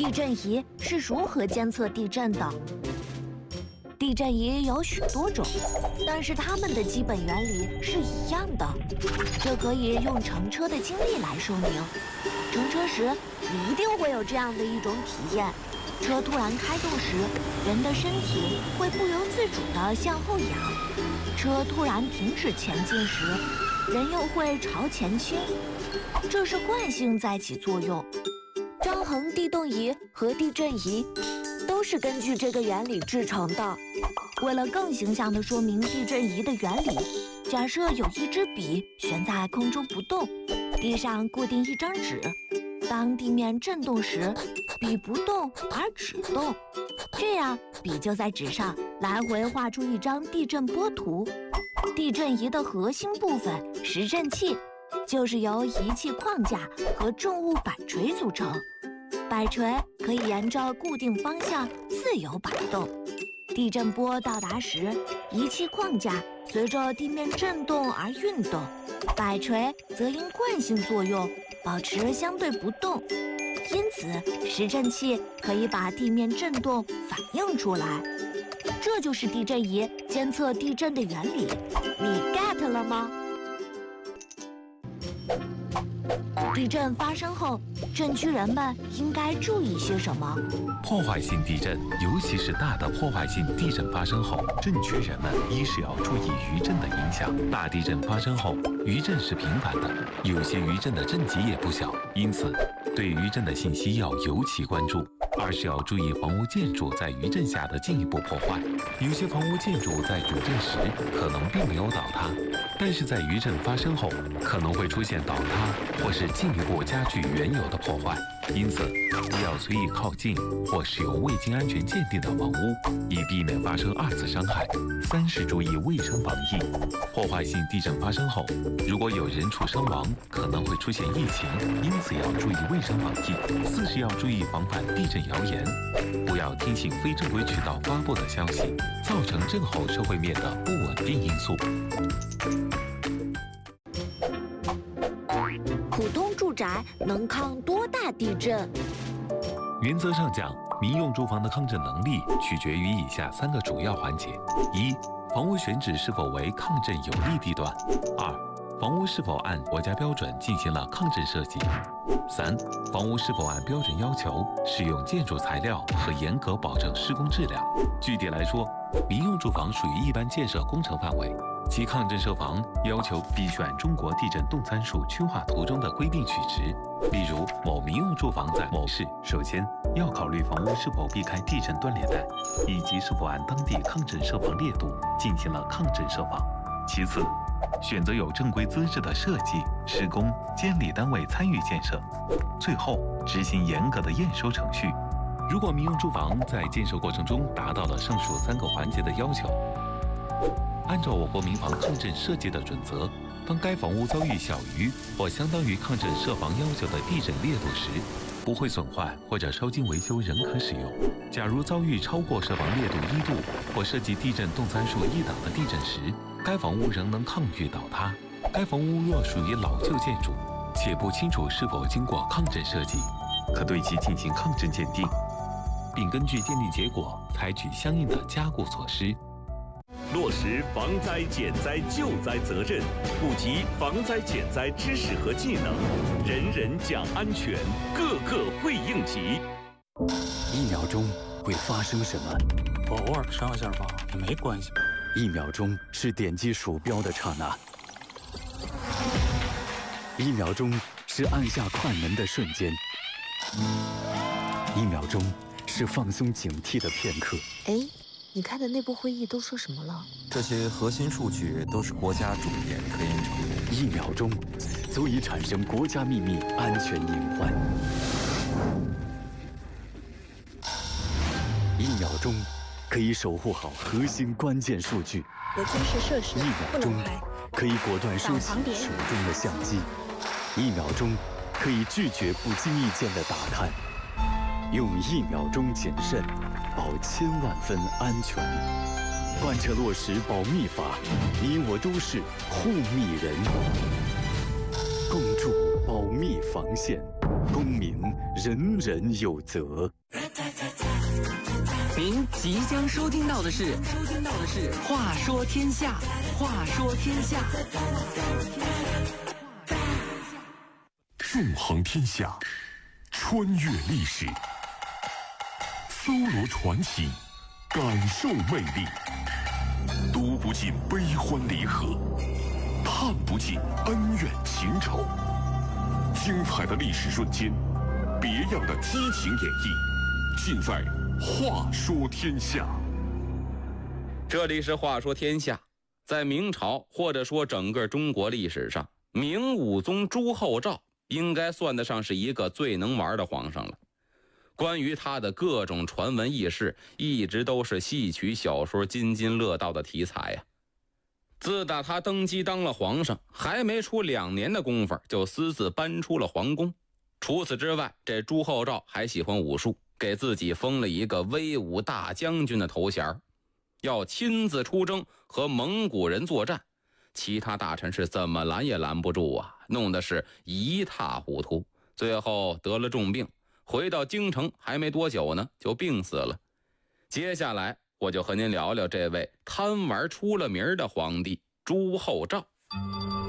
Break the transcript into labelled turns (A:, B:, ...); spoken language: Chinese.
A: 地震仪是如何监测地震的？地震仪有许多种，但是它们的基本原理是一样的。这可以用乘车的经历来说明。乘车时，你一定会有这样的一种体验：车突然开动时，人的身体会不由自主地向后仰；车突然停止前进时，人又会朝前倾。这是惯性在起作用。张衡地动仪和地震仪都是根据这个原理制成的。为了更形象地说明地震仪的原理，假设有一支笔悬在空中不动，地上固定一张纸。当地面震动时，笔不动而纸动，这样笔就在纸上来回画出一张地震波图。地震仪的核心部分实振器就是由仪器框架和重物摆锤组成。摆锤可以沿着固定方向自由摆动，地震波到达时，仪器框架随着地面震动而运动，摆锤则因惯性作用保持相对不动。因此，实振器可以把地面震动反映出来。这就是地震仪监测地震的原理，你 get 了吗？地震发生后，震区人们应该注意些什么？
B: 破坏性地震，尤其是大的破坏性地震发生后，震区人们一是要注意余震的影响。大地震发生后，余震是频繁的，有些余震的震级也不小，因此对余震的信息要尤其关注。二是要注意房屋建筑在余震下的进一步破坏。有些房屋建筑在主震时可能并没有倒塌，但是在余震发生后可能会出现倒塌或是进一步加剧原有的破坏，因此不要随意靠近或使用未经安全鉴定的房屋，以避免发生二次伤害。三是注意卫生防疫。破坏性地震发生后，如果有人畜伤亡，可能会出现疫情，因此要注意卫生防疫。四是要注意防范地震谣言，不要听信非正规渠道发布的消息，造成震后社会面的不稳定因素。
A: 普通住宅能抗多大地震？
B: 原则上讲，民用住房的抗震能力取决于以下3个主要环节：一、房屋选址是否为抗震有利地段；二、房屋是否按国家标准进行了抗震设计；三、房屋是否按标准要求使用建筑材料和严格保证施工质量。具体来说，民用住房属于一般建设工程范围，其抗震设防要求必须按中国地震动参数区划图中的规定取值。例如，某民用住房在某市，首先要考虑房屋是否避开地震断裂带，以及是否按当地抗震设防烈度进行了抗震设防。其次，选择有正规资质的设计、施工、监理单位参与建设。最后，执行严格的验收程序。如果民用住房在建设过程中达到了上述3个环节的要求，按照我国民房抗震设计的准则，当该房屋遭遇小于或相当于抗震设防要求的地震烈度时，不会损坏或者稍经维修仍可使用。假如遭遇超过设防烈度1度或涉及地震动参数1档的地震时，该房屋仍能抗御倒塌。该房屋若属于老旧建筑，且不清楚是否经过抗震设计，可对其进行抗震鉴定，并根据鉴定结果采取相应的加固措施。
C: 落实防灾减灾救灾责任，普及防灾减灾知识和技能，人人讲安全，个个会应急。
D: 1秒钟会发生什么？
E: 偶尔上下吧，没关系。
D: 1秒钟是点击鼠标的刹那，1秒钟是按下快门的瞬间，1秒钟是放松警惕的片刻。
F: 哎，你开的内部会议都说什么了？
G: 这些核心数据都是国家重点科研成果。
D: 1秒钟足以产生国家秘密安全隐患。1秒钟可以守护好核心关键数据。
F: 有军事设施
D: 1秒钟
F: 不能拍。
D: 可以果断收起手中的相机。1秒钟可以拒绝不经意间的打探。用1秒钟谨慎，保千万分安全。贯彻落实保密法，你我都是护密人。共筑保密防线，共公民人人有责。
H: 您即将收听到的是《话说天下》，话说天下。
I: 纵横天下，穿越历史，搜罗传奇，感受魅力，读不尽悲欢离合，探不尽恩怨情仇。精彩的历史瞬间，别样的激情演绎，尽在《话说天下》。
J: 这里是《话说天下》。在明朝或者说整个中国历史上，明武宗朱厚照应该算得上是一个最能玩的皇上了。关于他的各种传闻轶事，一直都是戏曲小说津津乐道的题材呀。自打他登基当了皇上，还没出2年的功夫，就私自搬出了皇宫。除此之外，这朱厚照还喜欢武术，给自己封了一个威武大将军的头衔，要亲自出征和蒙古人作战。其他大臣是怎么拦也拦不住啊，弄得是一塌糊涂，最后得了重病，回到京城还没多久呢，就病死了。接下来我就和您聊聊这位贪玩出了名的皇帝朱厚照。